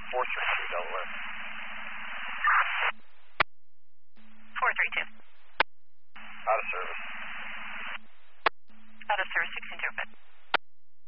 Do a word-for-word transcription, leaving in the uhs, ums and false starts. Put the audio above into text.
four three two, Delaware. four three two. Out of service. Out of service, six interpret.